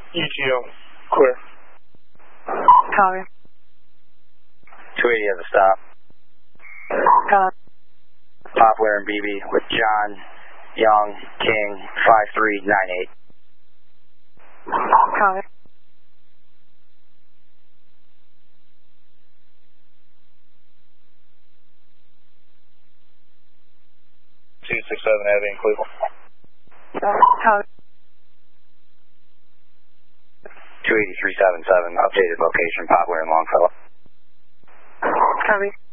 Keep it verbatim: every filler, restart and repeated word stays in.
E T O, clear. Copy. two eighty at the stop. Copy. Poplar and B B with John, Young, King, five three nine eight. Copy. two six seven Abbey in Cleveland. Copy. two eighty-three seventy-seven, updated location, Poplar and Longfellow. Copy.